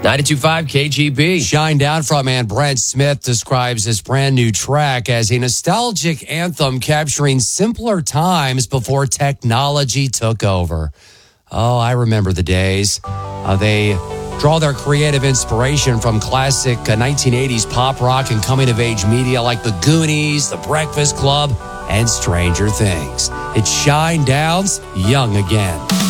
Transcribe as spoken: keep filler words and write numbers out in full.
ninety-two point five K G B. Shine Down frontman Brent Smith describes his brand new track as a nostalgic anthem capturing simpler times before technology took over. Oh, I remember the days. Uh, they draw their creative inspiration from classic uh, nineteen eighties pop rock and coming-of-age media like The Goonies, The Breakfast Club, and Stranger Things. It's Shine Down's Young Again.